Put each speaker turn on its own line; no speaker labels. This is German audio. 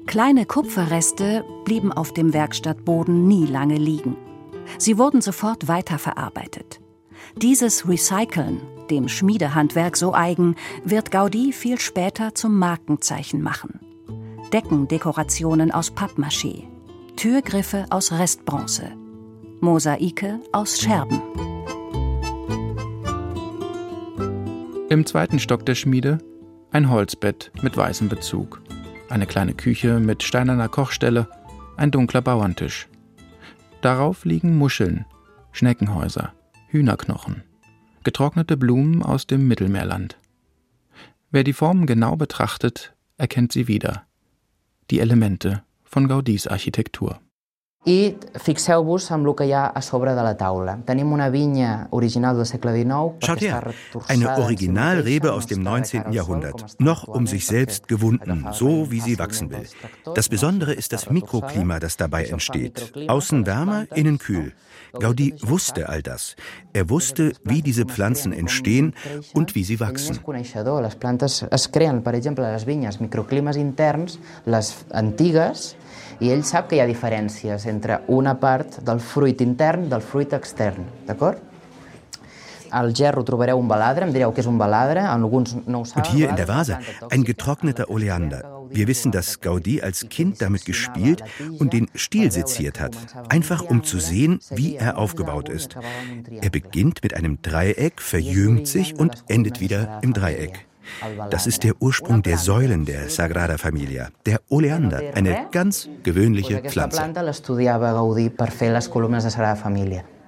Kleine Kupferreste blieben auf dem Werkstattboden nie lange liegen. Sie wurden sofort weiterverarbeitet. Dieses Recyceln, dem Schmiedehandwerk so eigen, wird Gaudí viel später zum Markenzeichen machen. Deckendekorationen aus Pappmaché, Türgriffe aus Restbronze, Mosaike aus Scherben.
Im zweiten Stock der Schmiede ein Holzbett mit weißem Bezug, eine kleine Küche mit steinerner Kochstelle, ein dunkler Bauerntisch. Darauf liegen Muscheln, Schneckenhäuser, Hühnerknochen, getrocknete Blumen aus dem Mittelmeerland. Wer die Formen genau betrachtet, erkennt sie wieder. Die Elemente von Gaudís Architektur.
I fixeu-vos amb el que hi ha a sobre de la taula. Tenim una vinya original del Segle XIX.
Schaut her, eine Originalrebe aus dem 19. Jahrhundert, noch um sich selbst gewunden, so wie sie wachsen will. Das Besondere ist das Mikroklima, das dabei entsteht. Außen wärmer, innen kühl. Gaudí wusste all das. Er wusste, wie diese Pflanzen entstehen und wie sie wachsen.
Les plantes es creen, per exemple, a les vinyes, microclimes interns, les antigues, i ell sap que hi ha diferències entre una part del fruit intern i del fruit extern, d'acord? Al gerro trobareu un baladre, em direu que és un baladre, alguns no ho saben.
Und hier in der Vase ein getrockneter Oleander. Wir wissen, dass Gaudí als Kind damit gespielt und den Stiel seziert hat, einfach um zu sehen, wie er aufgebaut ist. Er beginnt mit einem Dreieck, verjüngt sich und endet wieder im Dreieck. Das ist der Ursprung der Säulen der Sagrada Familia, der Oleander, eine ganz gewöhnliche Pflanze.
Aquesta planta l'estudiava Gaudí per fer les columnes de Sagrada Família.